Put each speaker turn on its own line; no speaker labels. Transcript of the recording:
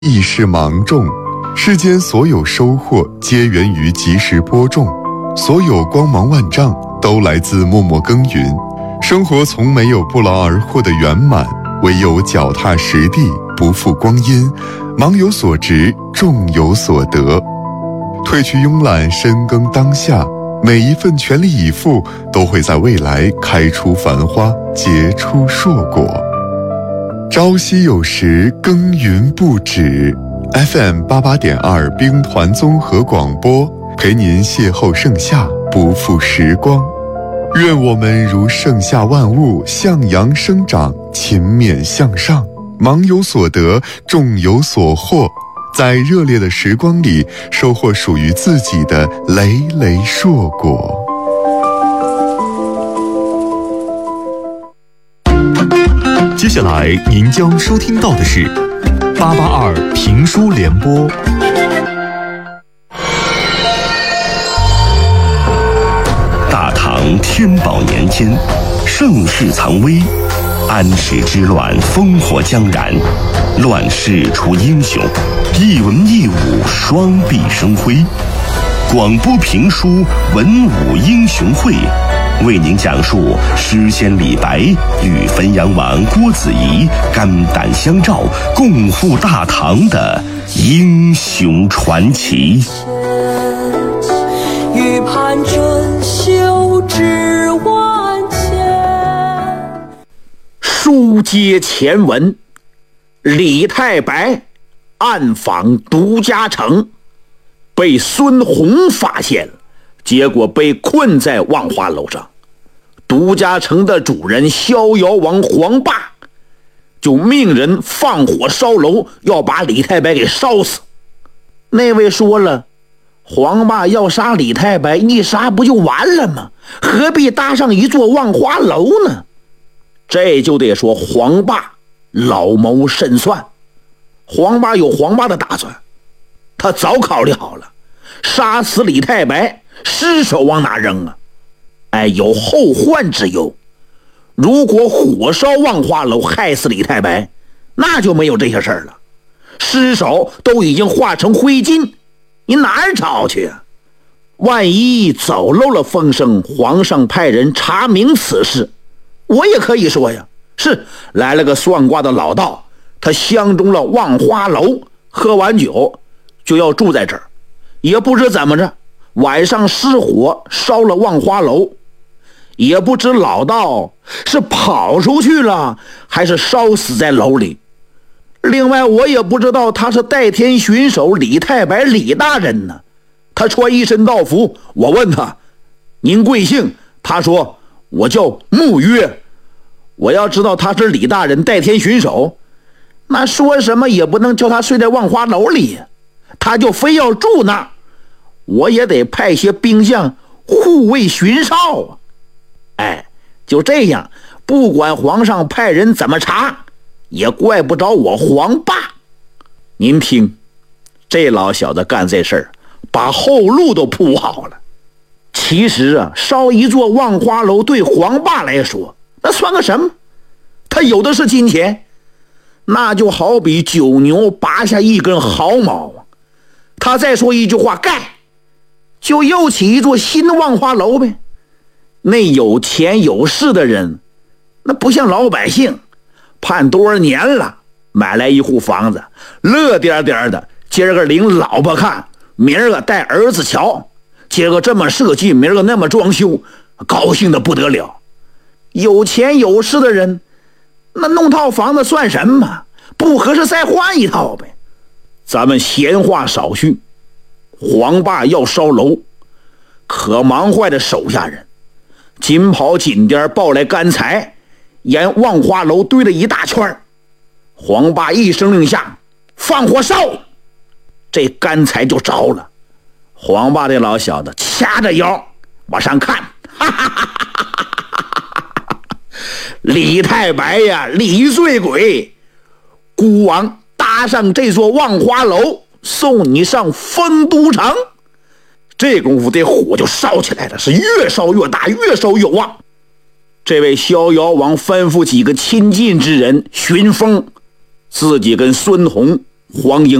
亦是芒种。世间所有收获皆源于及时播种，所有光芒万丈都来自默默耕耘。生活从没有不劳而获的圆满，唯有脚踏实地，不负光阴，忙有所值，种有所得。褪去慵懒，深耕当下，每一份全力以赴都会在未来开出繁花，结出硕果。朝夕有时，耕耘不止。FM 88.2兵团综合广播，陪您邂逅盛夏，不负时光。愿我们如盛夏万物，向阳生长，勤勉向上，忙有所得，种有所获，在热烈的时光里，收获属于自己的累累硕果。
接下来您将收听到的是882评书联播。
大唐天宝年间，盛世藏危，安史之乱烽火将燃，乱世出英雄，一文一武双璧生辉。广播评书文武英雄会，为您讲述诗仙李白与汾阳王郭子仪肝胆相照，共赴大唐的英雄传奇。
欲攀春秋之万千。
书接前文，李太白暗访独家城，被孙弘发现了，结果被困在万花楼上。独家城的主人逍遥王黄霸就命人放火烧楼，要把李太白给烧死。那位说了，黄霸要杀李太白，一杀不就完了吗？何必搭上一座万花楼呢？这就得说黄霸老谋深算。黄霸有黄霸的打算，他早考虑好了，杀死李太白，尸首往哪扔啊？有后患之忧。如果火烧万花楼害死李太白，那就没有这些事儿了，尸首都已经化成灰烬，你哪儿找去啊？万一走漏了风声，皇上派人查明此事，我也可以说呀，是来了个算卦的老道，他相中了万花楼，喝完酒就要住在这儿，也不知怎么着，晚上失火烧了万花楼，也不知老道是跑出去了还是烧死在楼里。另外我也不知道他是代天巡守李太白李大人呢，他穿一身道服，我问他您贵姓，他说我叫穆约。我要知道他是李大人代天巡守，那说什么也不能叫他睡在万花楼里，他就非要住那儿，我也得派些兵将护卫巡哨啊。就这样，不管皇上派人怎么查，也怪不着我黄霸。您听，这老小子干这事儿，把后路都铺好了。其实啊，烧一座万花楼对黄霸来说，那算个什么？他有的是金钱，那就好比九牛拔下一根毫毛。他再说一句话盖，就又起一座新的万花楼呗。那有钱有势的人，那不像老百姓，盼多少年了，买来一户房子，乐颠颠的，今儿个领老婆看，明儿个带儿子瞧，今儿个这么设计，明儿个那么装修，高兴的不得了。有钱有势的人，那弄套房子算什么？不合适再换一套呗。咱们闲话少叙，黄霸要烧楼，可忙坏的手下人紧跑紧颠抱来干柴，沿万花楼堆了一大圈。黄霸一声令下，放火烧，这干柴就着了。黄霸这老小子掐着腰往上看，哈哈哈哈哈！李太白呀，李醉鬼，孤王搭上这座万花楼，送你上丰都城。这功夫这火就烧起来了，是越烧越大，越烧越旺。这位逍遥王吩咐几个亲近之人巡风，自己跟孙弘黄英